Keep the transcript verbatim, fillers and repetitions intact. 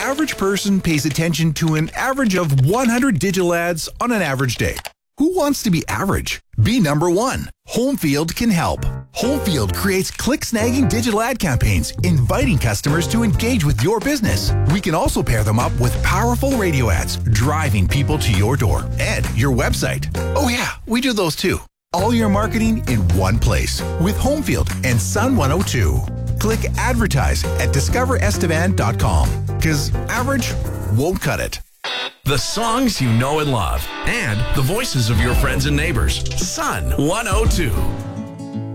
average person pays attention to an average of one hundred digital ads on an average day. Who wants to be average? Be number one. Homefield can help. Homefield creates click-snagging digital ad campaigns, inviting customers to engage with your business. We can also pair them up with powerful radio ads, driving people to your door and your website. Oh yeah, we do those too. All your marketing in one place with Homefield and Sun one oh two. Click advertise at discover estevan dot com because average won't cut it. The songs you know and love, and the voices of your friends and neighbors. Sun one oh two.